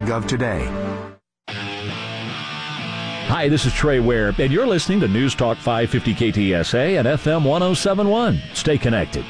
Gov today. Hi, this is Trey Ware, and you're listening to News Talk 550 KTSA and FM 1071. Stay connected.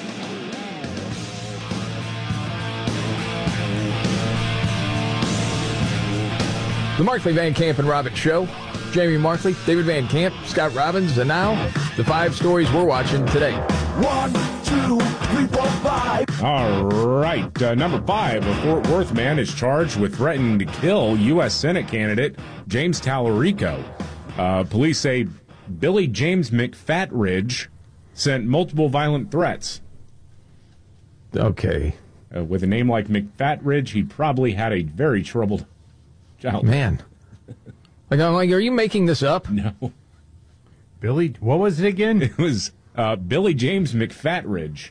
The Markley, Van Camp, and Robbins Show. Jamie Markley, David Van Camp, Scott Robbins, and now the 5 stories we're watching today. 1, 2, 3, 4, 5. All right. Number 5, a Fort Worth man is charged with threatening to kill U.S. Senate candidate James Tallarico. Police say Billy James McFatridge sent multiple violent threats. Okay. With a name like McFatridge, he probably had a very troubled childhood. Man. I'm like, are you making this up? No. Billy, what was it again? It was Billy James McFatridge.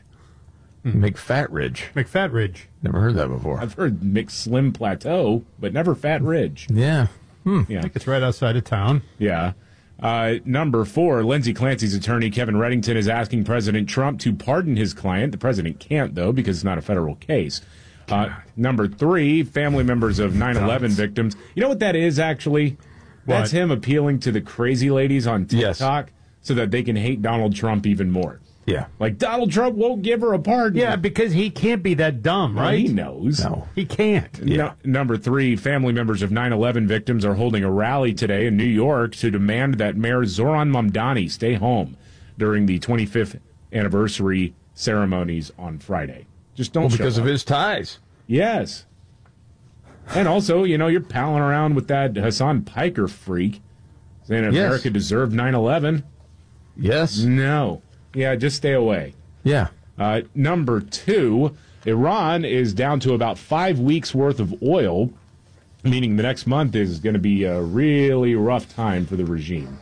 McFatridge. McFatridge. Never heard that before. I've heard McSlim Plateau, but never Fat Ridge. Yeah. Yeah. I think it's right outside of town. Yeah. Number 4, Lindsey Clancy's attorney, Kevin Reddington, is asking President Trump to pardon his client. The president can't, though, because it's not a federal case. Number 3, family members of 9/11 victims. You know what that is, actually? That's him appealing to the crazy ladies on TikTok so that they can hate Donald Trump even more. Yeah. Like, Donald Trump won't give her a pardon. Yeah, because he can't be that dumb, right? Well, he knows. No. He can't. Yeah. Number 3, family members of 9/11 victims are holding a rally today in New York to demand that Mayor Zoran Mamdani stay home during the 25th anniversary ceremonies on Friday. Just don't show because up. of his ties. Yes. And also, you're palling around with that Hassan Piker freak saying America deserved 9/11. Yes. No. Yeah, just stay away. Yeah. Number 2, Iran is down to about 5 weeks' worth of oil, meaning the next month is going to be a really rough time for the regime.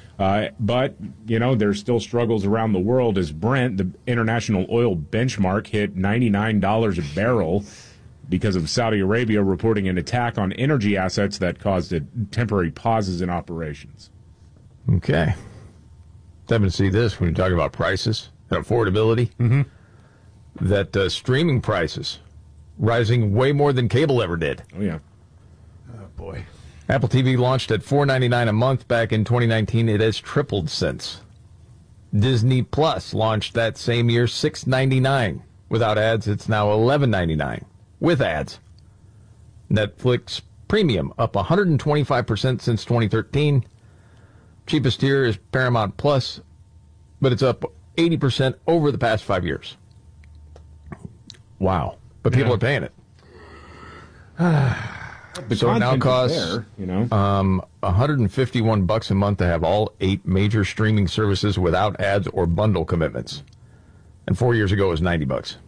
But, there's still struggles around the world as Brent, the international oil benchmark, hit $99 a barrel because of Saudi Arabia reporting an attack on energy assets that caused temporary pauses in operations. Okay. Devin, see this when you talk about prices and affordability. Mm-hmm. That streaming prices rising way more than cable ever did. Oh, yeah. Oh, boy. Apple TV launched at $4.99 a month back in 2019. It has tripled since. Disney Plus launched that same year, $6.99. Without ads, it's now $11.99. With ads. Netflix Premium up 125% since 2013. Cheapest tier is Paramount Plus, but it's up 80% over the past 5 years. Wow. But people are paying it. So it now costs $151 a month to have all 8 major streaming services without ads or bundle commitments. And 4 years ago it was $90.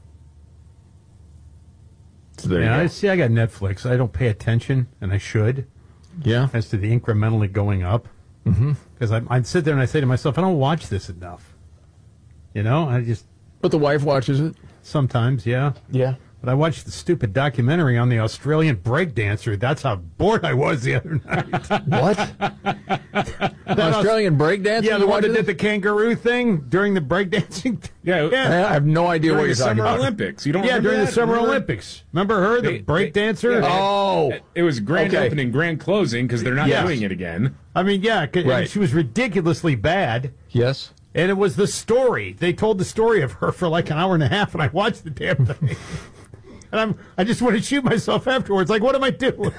So there you go. I got Netflix. I don't pay attention, and I should. Yeah. As to the incrementally going up. Because I sit there and I say to myself, I don't watch this enough. But the wife watches it. Sometimes, yeah. Yeah. But I watched the stupid documentary on the Australian breakdancer. That's how bored I was the other night. What? Australian breakdancer? Yeah, the one that did the kangaroo thing during the breakdancing. Yeah. I have no idea what you're talking about. Summer Olympics. You don't Yeah, remember during the that? Summer Remember? Olympics. Remember her, the breakdancer? It was grand opening, grand closing, because they're not doing it again. I mean, and she was ridiculously bad. Yes. And it was the story. They told the story of her for like an hour and a half, and I watched the damn thing. And I just want to shoot myself afterwards. Like, what am I doing?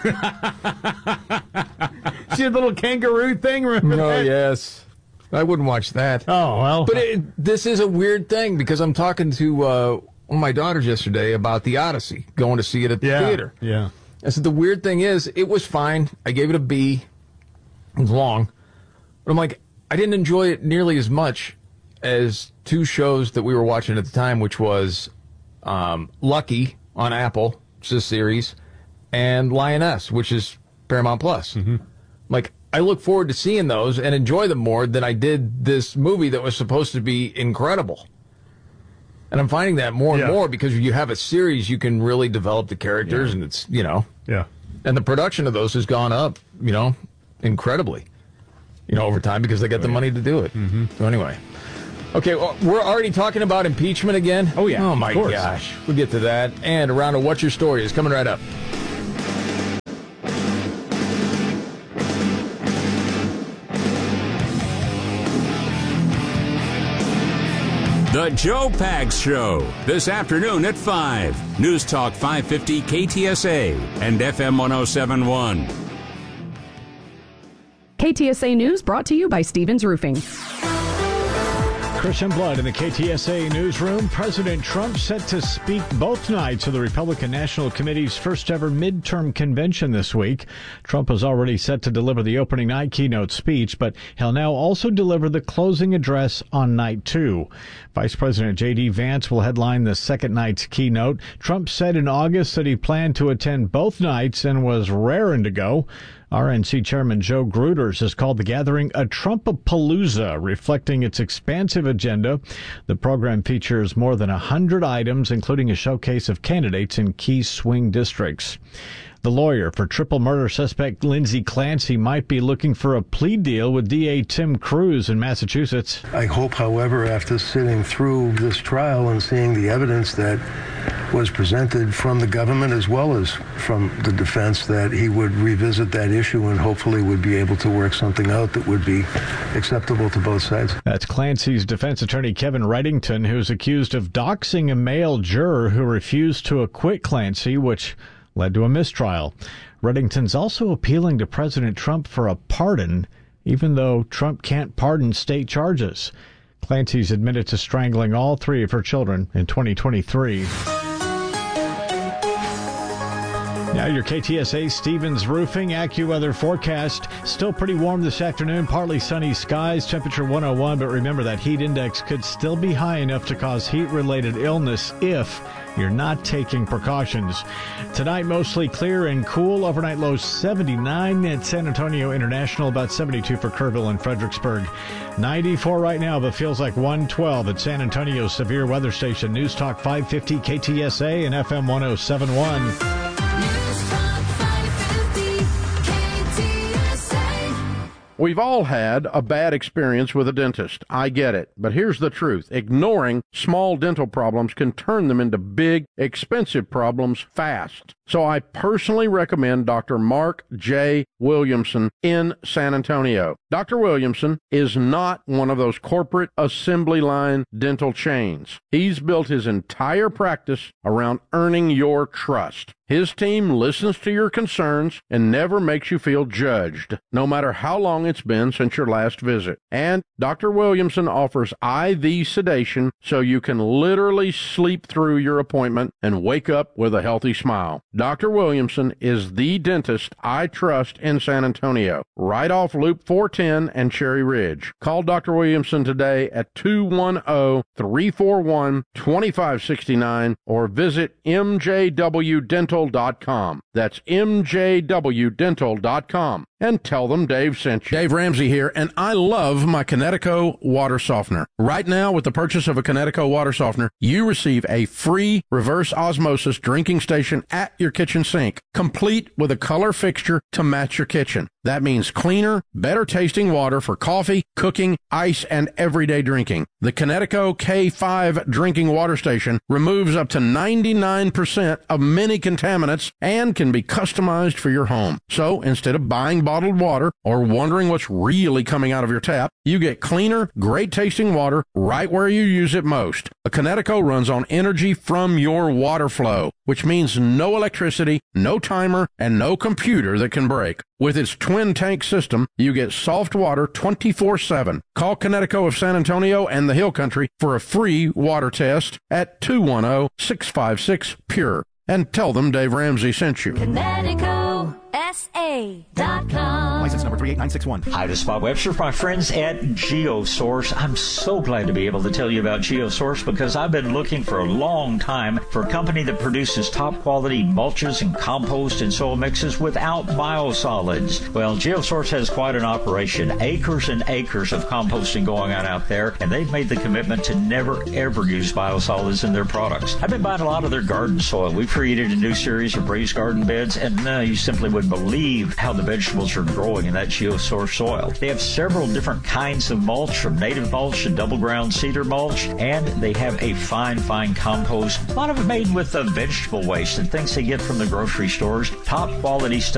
See the little kangaroo thing? Remember that? Yes. I wouldn't watch that. Oh, well. But this is a weird thing, because I'm talking to one of my daughters yesterday about the Odyssey, going to see it at the theater. Yeah. I said, the weird thing is, it was fine. I gave it a B. It was long. But I'm like, I didn't enjoy it nearly as much as 2 shows that we were watching at the time, which was Lucky on Apple, which is a series, and Lioness, which is Paramount Plus. Mm-hmm. Like, I look forward to seeing those and enjoy them more than I did this movie that was supposed to be incredible. And I'm finding that more and more, because you have a series, you can really develop the characters, and it's, Yeah. And the production of those has gone up, incredibly, over time, because they get the money to do it. Mm-hmm. So anyway. Okay, well, we're already talking about impeachment again? Oh, yeah. Oh, my gosh. We'll get to that. And a round of What's Your Story is coming right up. The Joe Pags Show, this afternoon at 5. News Talk 550 KTSA and FM 1071. KTSA News brought to you by Stevens Roofing. Christian Blood in the KTSA newsroom. President Trump set to speak both nights of the Republican National Committee's first ever midterm convention this week. Trump was already set to deliver the opening night keynote speech, but he'll now also deliver the closing address on night 2. Vice President J.D. Vance will headline the second night's keynote. Trump said in August that he planned to attend both nights and was raring to go. RNC Chairman Joe Gruters has called the gathering a Trumpapalooza, reflecting its expansive agenda. The program features more than 100 items, including a showcase of candidates in key swing districts. The lawyer for triple murder suspect Lindsay Clancy might be looking for a plea deal with DA Tim Cruz in Massachusetts. I hope, however, after sitting through this trial and seeing the evidence that was presented from the government as well as from the defense, that he would revisit that issue and hopefully would be able to work something out that would be acceptable to both sides. That's Clancy's defense attorney Kevin Reddington, who's accused of doxing a male juror who refused to acquit Clancy, which led to a mistrial. Reddington's also appealing to President Trump for a pardon, even though Trump can't pardon state charges. Clancy's admitted to strangling all 3 of her children in 2023. Now your KTSA Stevens Roofing AccuWeather forecast. Still pretty warm this afternoon, partly sunny skies, temperature 101, but remember that heat index could still be high enough to cause heat-related illness if you're not taking precautions. Tonight, mostly clear and cool. Overnight low 79 at San Antonio International, about 72 for Kerrville and Fredericksburg. 94 right now, but feels like 112 at San Antonio Severe Weather Station. News Talk 550 KTSA and FM 1071. We've all had a bad experience with a dentist. I get it. But here's the truth. Ignoring small dental problems can turn them into big, expensive problems fast. So I personally recommend Dr. Mark J. Williamson in San Antonio. Dr. Williamson is not one of those corporate assembly line dental chains. He's built his entire practice around earning your trust. His team listens to your concerns and never makes you feel judged, no matter how long it's been since your last visit. And Dr. Williamson offers IV sedation so you can literally sleep through your appointment and wake up with a healthy smile. Dr. Williamson is the dentist I trust in San Antonio, right off Loop 410 and Cherry Ridge. Call Dr. Williamson today at 210-341-2569 or visit mjwdental.com. That's mjwdental.com. And tell them Dave sent you. Dave Ramsey here, and I love my Connecticut water softener. Right now, with the purchase of a Connecticut water softener, you receive a free reverse osmosis drinking station at your kitchen sink, complete with a color fixture to match your kitchen. That means cleaner, better tasting water for coffee, cooking, ice, and everyday drinking. The Connecticut K5 drinking water station removes up to 99% of many contaminants and can be customized for your home. So instead of buying bottled water or wondering what's really coming out of your tap, you get cleaner, great tasting water right where you use it most. A Connecticut runs on energy from your water flow, which means no electricity, no timer, and no computer that can break. With its twin tank system, you get soft water 24/7. Call Connecticut of San Antonio and the Hill Country for a free water test at 210-656-PURE. And tell them Dave Ramsey sent you. ConnecticutSA.com. License number 38961. Hi, this is Bob Webster, my friends at GeoSource. I'm so glad to be able to tell you about GeoSource because I've been looking for a long time for a company that produces top quality mulches and compost and soil mixes without biosolids. Well, GeoSource has quite an operation. Acres and acres of composting going on out there, and they've made the commitment to never ever use biosolids in their products. I've been buying a lot of their garden soil. We've created a new series of raised garden beds, and you simply wouldn't believe how the vegetables are growing in that GeoSource soil. They have several different kinds of mulch, from native mulch to double ground cedar mulch, and they have a fine compost. A lot of it made with vegetable waste and things they get from the grocery stores. Top quality stuff.